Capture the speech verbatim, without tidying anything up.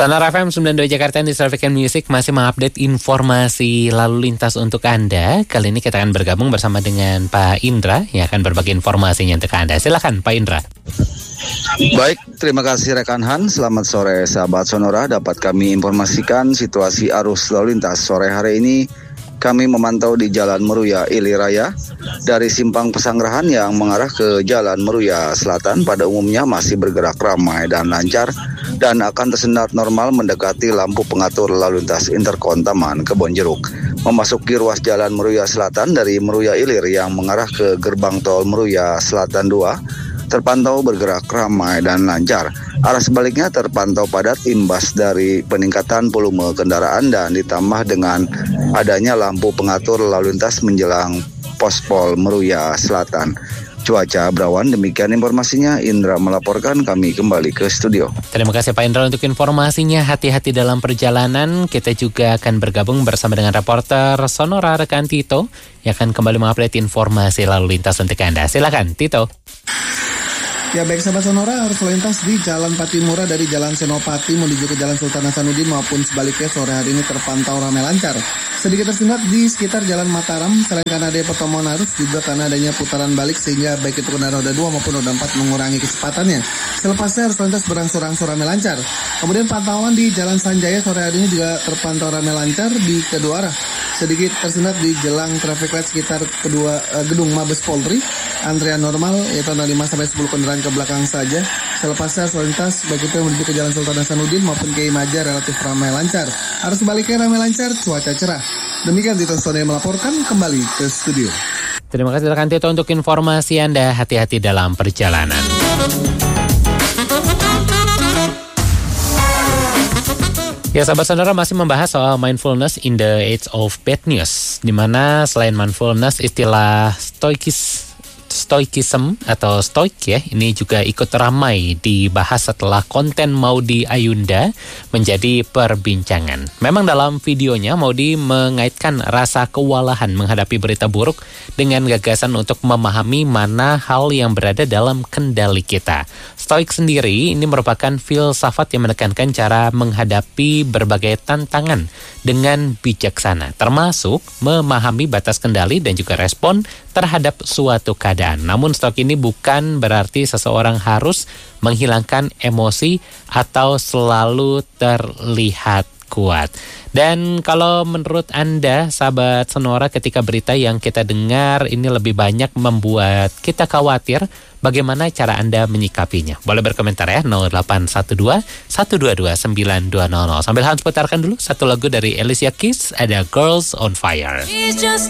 Sonora F M sembilan puluh dua Jakarta di Traffic and Music masih mengupdate informasi lalu lintas untuk Anda. Kali ini kita akan bergabung bersama dengan Pak Indra yang akan berbagi informasinya untuk Anda. Silakan Pak Indra. Baik, terima kasih rekan Han. Selamat sore sahabat Sonora. Dapat kami informasikan situasi arus lalu lintas sore hari ini. Kami memantau di Jalan Meruya Ili Raya dari Simpang Pesanggerahan yang mengarah ke Jalan Meruya Selatan pada umumnya masih bergerak ramai dan lancar dan akan tersendat normal mendekati lampu pengatur lalu lintas Interkon Taman Kebonjeruk. Memasuki ruas Jalan Meruya Selatan dari Meruya Ilir yang mengarah ke Gerbang Tol Meruya Selatan dua terpantau bergerak ramai dan lancar. Arah sebaliknya terpantau padat imbas dari peningkatan volume kendaraan dan ditambah dengan adanya lampu pengatur lalu lintas menjelang Pospol Meruya Selatan. Cuaca berawan, demikian informasinya. Indra melaporkan, kami kembali ke studio. Terima kasih Pak Indra untuk informasinya. Hati-hati dalam perjalanan. Kita juga akan bergabung bersama dengan reporter Sonora rekan Tito yang akan kembali mengupdate informasi lalu lintas untuk Anda. Silakan Tito. Ya baik sahabat Sonora, arus lalu lintas di Jalan Patimura dari Jalan Senopati menuju ke Jalan Sultan Hasanuddin maupun sebaliknya sore hari ini terpantau ramai lancar. Sedikit tersendat di sekitar Jalan Mataram selain karena adanya pertemuan arus juga karena adanya putaran balik sehingga baik itu kendaraan roda dua maupun roda empat mengurangi kecepatannya. Selepasnya arus lalu lintas berangsur-angsur ramai lancar. Kemudian pantauan di Jalan Sanjaya sore hari ini juga terpantau ramai lancar di kedua arah. Sedikit tersendat di jelang traffic light sekitar kedua uh, gedung Mabes Polri. Antrian normal yaitu dari lima sampai sepuluh kendaraan ke belakang saja. Selepasnya arus lalu lintas baik itu menuju ke Jalan Sultan Hasanuddin maupun K I Maja relatif ramai lancar. Arus sebaliknya ramai lancar, cuaca cerah. Demikian Tito Sonai melaporkan, kembali ke studio. Terima kasih rekan Tito untuk informasi Anda. Hati-hati dalam perjalanan. Ya sahabat Sonora masih membahas soal mindfulness in the age of bad news, di mana selain mindfulness istilah stoikis Stoikism atau stoik ya, ini juga ikut ramai dibahas setelah konten Maudy Ayunda menjadi perbincangan. Memang dalam videonya Maudy mengaitkan rasa kewalahan menghadapi berita buruk dengan gagasan untuk memahami mana hal yang berada dalam kendali kita. Stoik sendiri ini merupakan filsafat yang menekankan cara menghadapi berbagai tantangan dengan bijaksana, termasuk memahami batas kendali dan juga respon terhadap suatu keadaan. Namun stok ini bukan berarti seseorang harus menghilangkan emosi atau selalu terlihat kuat. Dan kalau menurut Anda, sahabat Sonora, ketika berita yang kita dengar ini lebih banyak membuat kita khawatir, bagaimana cara Anda menyikapinya? Boleh berkomentar ya, nol delapan satu dua, satu dua dua, sembilan dua nol nol. Sambil Hans putarkan dulu satu lagu dari Alicia Keys, ada Girls on Fire.